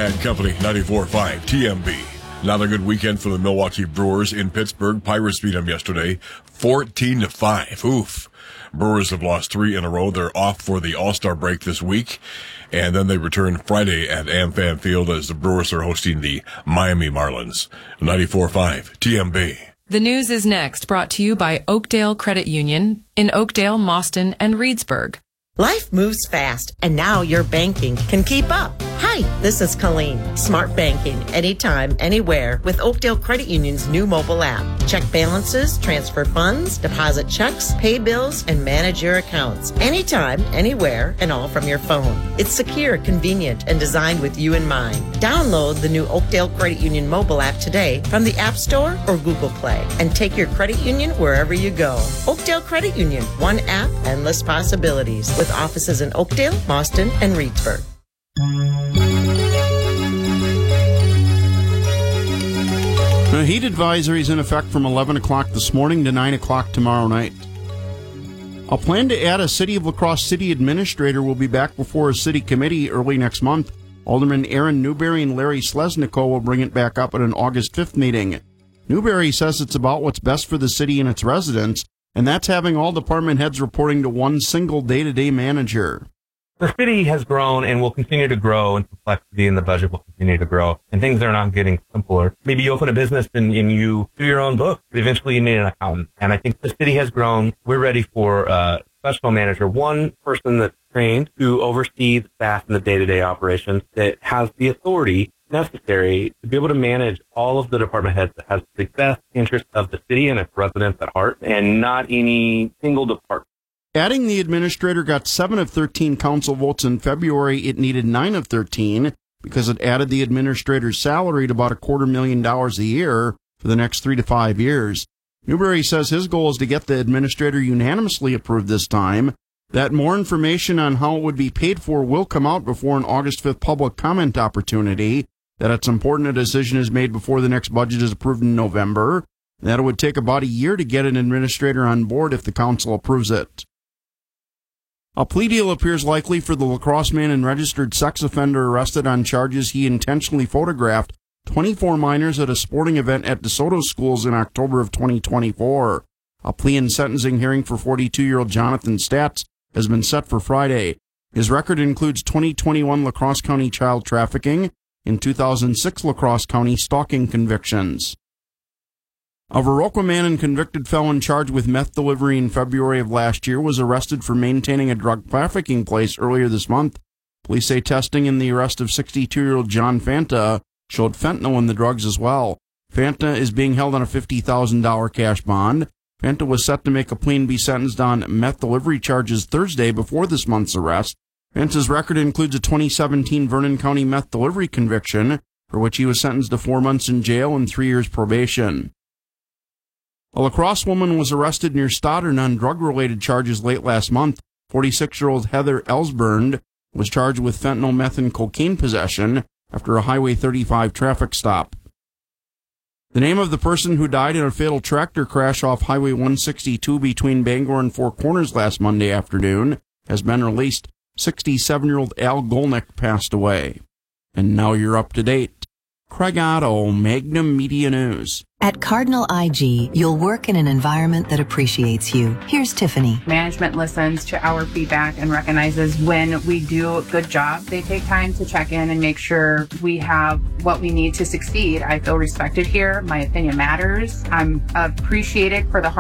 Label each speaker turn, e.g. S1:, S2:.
S1: and Company, 94.5 TMB. Not a good weekend for the Milwaukee Brewers in Pittsburgh. Pirates beat them yesterday, 14-5. Oof. Brewers have lost 3 in a row. They're off for the All-Star break this week, and then they return Friday at AmFam Field as the Brewers are hosting the Miami Marlins. 94.5 TMB.
S2: The news is next, brought to you by Oakdale Credit Union in Oakdale, Mauston, and Reedsburg.
S3: Life moves fast, and now your banking can keep up. Hi, this is Colleen. Smart banking, anytime, anywhere, with Oakdale Credit Union's new mobile app. Check balances, transfer funds, deposit checks, pay bills, and manage your accounts. Anytime, anywhere, and all from your phone. It's secure, convenient, and designed with you in mind. Download the new Oakdale Credit Union mobile app today from the App Store or Google Play, and take your credit union wherever you go. Oakdale Credit Union, one app, endless possibilities, with offices in Oakdale, Mauston, and Reedsburg.
S4: A heat advisory is in effect from 11 o'clock this morning to 9 o'clock tomorrow night. A plan to add a City of La Crosse city administrator will be back before a city committee early next month. Alderman Aaron Newberry and Larry Slesniko will bring it back up at an August 5th meeting. Newberry says it's about what's best for the city and its residents, and that's having all department heads reporting to one single day-to-day manager.
S5: The city has grown and will continue to grow, and complexity in the budget will continue to grow, and things are not getting simpler. Maybe you open a business and you do your own book. Eventually you need an accountant. And I think the city has grown. We're ready for a special manager, one person that's trained to oversee the staff and the day-to-day operations, that has the authority necessary to be able to manage all of the department heads, that has the best interest of the city and its residents at heart, and not any single department.
S4: Adding the administrator got 7 of 13 council votes in February. It needed 9 of 13 because it added the administrator's salary to about $250,000 a year for the next 3 to 5 years. Newberry says his goal is to get the administrator unanimously approved this time. That more information on how it would be paid for will come out before an August 5th public comment opportunity. That it's important a decision is made before the next budget is approved in November. That it would take about a year to get an administrator on board if the council approves it. A plea deal appears likely for the La Crosse man and registered sex offender arrested on charges he intentionally photographed 24 minors at a sporting event at DeSoto schools in October of 2024. A plea and sentencing hearing for 42-year-old Jonathan Statz has been set for Friday. His record includes 2021 La Crosse County child trafficking and 2006 La Crosse County stalking convictions. A Viroqua man and convicted felon charged with meth delivery in February of last year was arrested for maintaining a drug trafficking place earlier this month. Police say testing in the arrest of 62-year-old John Fanta showed fentanyl in the drugs as well. Fanta is being held on a $50,000 cash bond. Fanta was set to make a plea and be sentenced on meth delivery charges Thursday before this month's arrest. Fanta's record includes a 2017 Vernon County meth delivery conviction, for which he was sentenced to 4 months in jail and 3 years probation. A La Crosse woman was arrested near Stoddard on drug-related charges late last month. 46-year-old Heather Ellsburn was charged with fentanyl, meth, and cocaine possession after a Highway 35 traffic stop. The name of the person who died in a fatal tractor crash off Highway 162 between Bangor and Four Corners last Monday afternoon has been released. 67-year-old Al Golnick passed away. And now you're up to date. Craig Otto, Magnum Media News.
S6: At Cardinal IG, you'll work in an environment that appreciates you. Here's Tiffany.
S7: Management listens to our feedback and recognizes when we do a good job. They take time to check in and make sure we have what we need to succeed. I feel respected here. My opinion matters. I'm appreciated for the hard